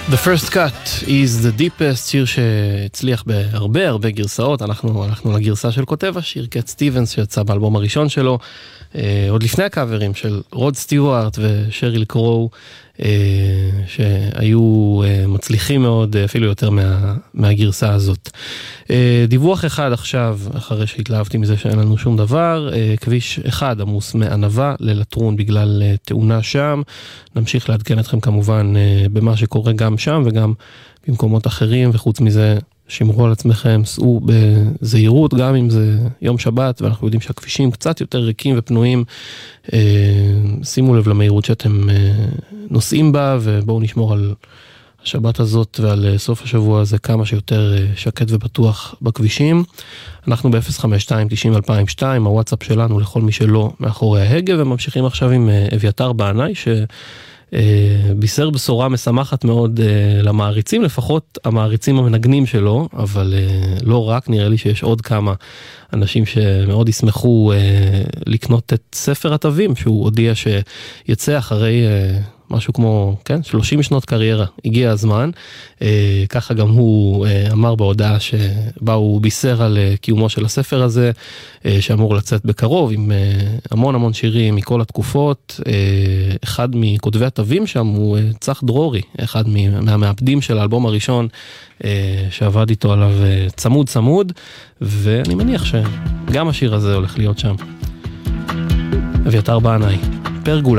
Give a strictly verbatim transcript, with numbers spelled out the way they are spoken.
The first cut is the deepest, שיר שהצליח בהרבה הרבה גרסאות. אנחנו הלכנו לגרסה של כותב השיר, קט סטיבנס, שיצא באלבום הראשון שלו, אה, עוד לפני הקאברים של רוד סטיוארט ושריל קרו, אה, שהיו אה, מצליחים מאוד, אפילו יותר מה, מהגרסה הזאת. אה, דיווח אחד עכשיו, אחרי שהתלהבתי מזה שאין לנו שום דבר, אה, כביש אחד עמוס מענבה ללטרון בגלל אה, תאונה שם. נמשיך לעדכן אתכם כמובן אה, במה שקורה גם שם וגם במקומות אחרים, וחוץ מזה שמרו על עצמכם, סעו בזהירות, גם אם זה יום שבת, ואנחנו יודעים שהכבישים קצת יותר ריקים ופנויים, אה, שימו לב למהירות שאתם אה, נוסעים בה, ובואו נשמור על השבת הזאת ועל סוף השבוע הזה כמה שיותר אה, שקט ובטוח בכבישים. אנחנו ב-אפס חמש שתיים תשעים אלפיים ושתיים, הוואטסאפ שלנו לכל מי שלא מאחורי ההגה, וממשיכים עכשיו עם אה, אביתר בעיניי, ש... בישר בשורה משמחת מאוד למעריצים, לפחות המעריצים המנגנים שלו, אבל לא רק, נראה לי שיש עוד כמה אנשים שמאוד ישמחו לקנות את ספר התווים, שהוא הודיע שיצא אחרי משהו כמו, כן, שלושים שנות קריירה, הגיע הזמן, אה, ככה גם הוא אה, אמר בהודעה שבה הוא בישר על אה, קיומו של הספר הזה, אה, שאמור לצאת בקרוב, עם אה, המון המון שירים מכל התקופות. אה, אחד מכותבי התווים שם הוא אה, צח דרורי, אחד מהמעבדים של האלבום הראשון, אה, שעבד איתו עליו אה, צמוד צמוד, ואני מניח שגם השיר הזה הולך להיות שם. אביתר בעיניי, פרגולה.